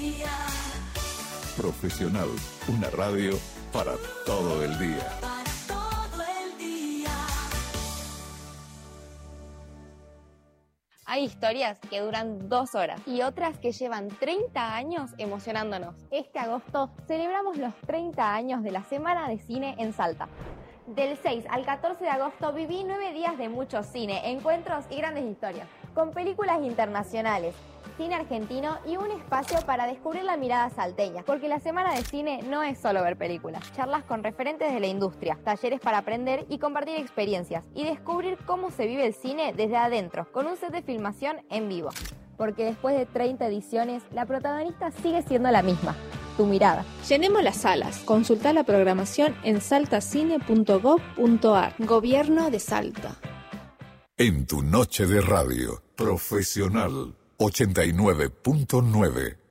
Profesional, una radio para todo el día. Hay historias que duran 2 horas y otras que llevan 30 años emocionándonos. Este agosto celebramos los 30 años de la Semana de Cine en Salta. Del 6 al 14 de agosto viví 9 días de mucho cine, encuentros y grandes historias. Con películas internacionales, cine argentino y un espacio para descubrir la mirada salteña. Porque la Semana de Cine no es solo ver películas. Charlas con referentes de la industria, talleres para aprender y compartir experiencias. Y descubrir cómo se vive el cine desde adentro, con un set de filmación en vivo. Porque después de 30 ediciones, la protagonista sigue siendo la misma. Tu mirada. Llenemos las salas. Consulta la programación en saltacine.gov.ar. Gobierno de Salta. En tu noche de radio, Profesional 89.9.